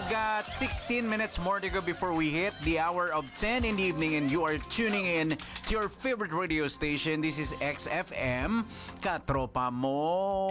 we've got 16 minutes more to go before we hit the hour of 10 in the evening, and you are tuning in to your favorite radio station. This is XFM, Katropa Mo.